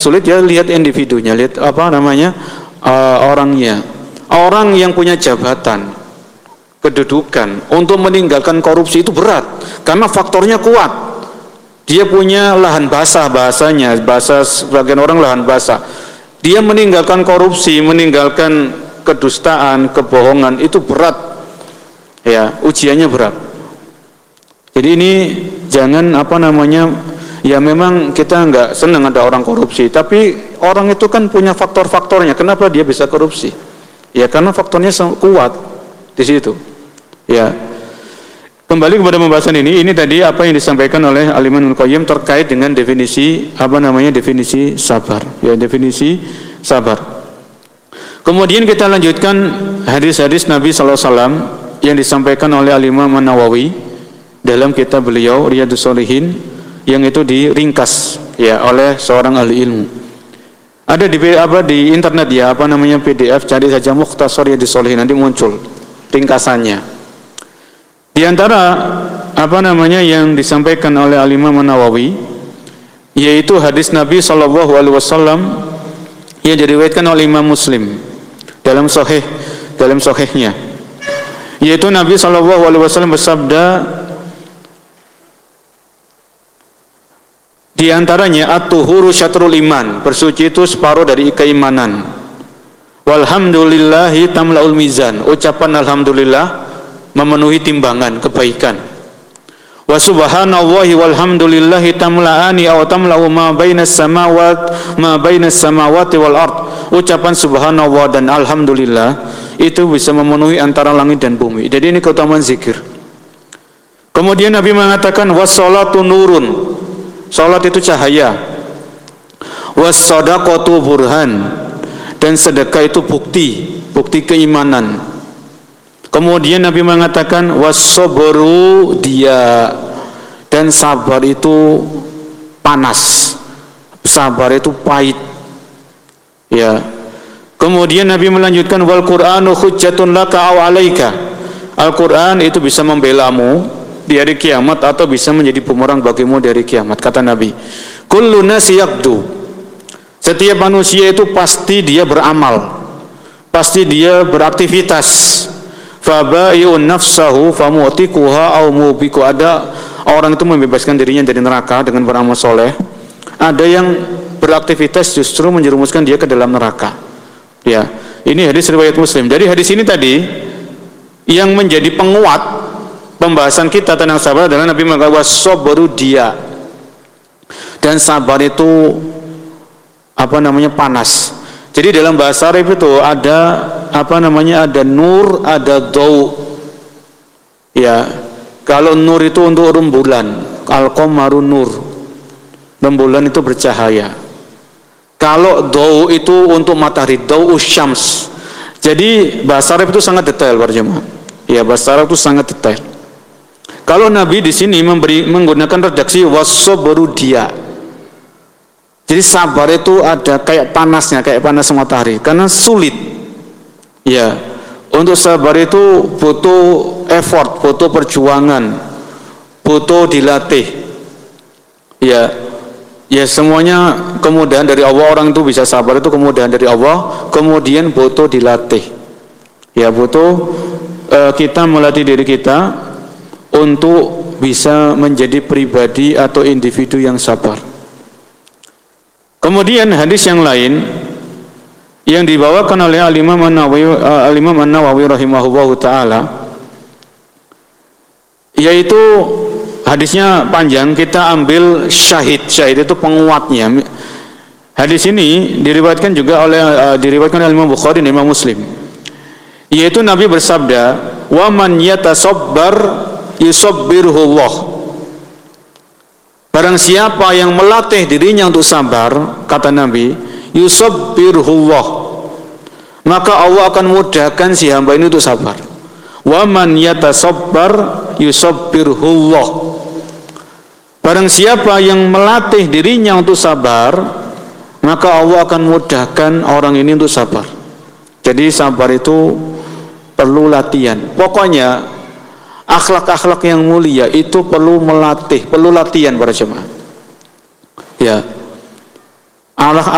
sulit, ya lihat individunya, lihat orangnya. Orang yang punya jabatan, kedudukan, untuk meninggalkan korupsi itu berat karena faktornya kuat. Dia punya lahan basah, bahasa sebagian orang lahan basah. Dia meninggalkan korupsi, meninggalkan kedustaan, kebohongan, itu berat. Ya, ujiannya berat. Jadi ini jangan ya memang kita nggak senang ada orang korupsi, tapi orang itu kan punya faktor-faktornya. Kenapa dia bisa korupsi? Ya karena faktornya kuat di situ. Ya. Kembali kepada pembahasan ini tadi apa yang disampaikan oleh Al-Imam Ibnu Qayyim terkait dengan definisi definisi sabar. Ya, definisi sabar. Kemudian kita lanjutkan hadis-hadis Nabi sallallahu alaihi wasallam yang disampaikan oleh Al-Imam An-Nawawi dalam kitab beliau Riyadhus Shalihin, yang itu diringkas ya oleh seorang ahli ilmu. Ada di internet ya, PDF, cari saja Mukhtasar Riyadhus Shalihin, nanti muncul ringkasannya. Di antara yang disampaikan oleh Al-Imam An-Nawawi yaitu hadis Nabi sallallahu alaihi wasallam yang diriwayatkan oleh Imam Muslim dalam sahihnya, yaitu Nabi sallallahu alaihi wasallam bersabda, di antaranya at-tuhuru syatrul iman, bersuci itu separuh dari keimanan. Walhamdulillahi tamlaul mizan, ucapan alhamdulillah memenuhi timbangan kebaikan. Wa subhanallahi walhamdulillahi tamla'ani aw tamla'u ma bainas samawati wal ard, ucapan subhanallah dan alhamdulillah itu bisa memenuhi antara langit dan bumi. Jadi ini keutamaan zikir. Kemudian Nabi mengatakan was-shalatu nurun, salat itu cahaya. Was-shadaqatu burhan, dan sedekah itu bukti keimanan. Kemudian Nabi mengatakan was-sabru dia, dan sabar itu panas, sabar itu pahit. Ya. Kemudian Nabi melanjutkan wal Qur'anu hujjatun laka aw 'alaika. Al-Qur'an itu bisa membelamu di hari kiamat atau bisa menjadi bumerang bagimu di hari kiamat. Kata Nabi, kullu nasi yaqdu, setiap manusia itu pasti dia beramal, pasti dia beraktivitas. Fabai'un nafsahu famutiquha aw mubiqu, ada orang itu membebaskan dirinya dari neraka dengan beramal soleh, ada yang beraktivitas justru menjerumuskan dia ke dalam neraka. Ya, ini hadis riwayat Muslim. Dari hadis ini tadi yang menjadi penguat pembahasan kita tentang sabar adalah Nabi mengatakan was-sabru dia, dan sabar itu panas. Jadi dalam bahasa Arab itu ada ada nur, ada dau. Ya, kalau nur itu untuk rembulan, al-qamaru nur, rembulan itu bercahaya. Kalau dau itu untuk matahari, dau syams. Jadi bahasa Arab itu sangat detail, para jemaah. Ya, bahasa Arab itu sangat detail. Kalau Nabi di sini menggunakan redaksi was-sabru dia, jadi sabar itu ada kayak panasnya, kayak panas matahari, karena sulit. Ya, untuk sabar itu butuh effort, butuh perjuangan, butuh dilatih. Ya, semuanya kemudahan dari Allah. Orang itu bisa sabar itu kemudahan dari Allah, kemudian butuh dilatih. Ya, butuh kita melatih diri kita untuk bisa menjadi pribadi atau individu yang sabar. Kemudian hadis yang lain yang dibawakan oleh Al-Imam An-Nawawi rahimahullahu taala, yaitu hadisnya panjang, kita ambil syahid itu penguatnya. Hadis ini diriwayatkan oleh Imam Bukhari dan Imam Muslim, yaitu Nabi bersabda, wa man yatasabbar yusabbirullah, barang siapa yang melatih dirinya untuk sabar, kata Nabi, yusabbirullah, maka Allah akan mudahkan si hamba ini untuk sabar. Wa man yatasabbar yusabbirullah, barang siapa yang melatih dirinya untuk sabar, maka Allah akan mudahkan orang ini untuk sabar. Jadi sabar itu perlu latihan. Pokoknya akhlak-akhlak yang mulia itu perlu latihan para jemaah. Ya.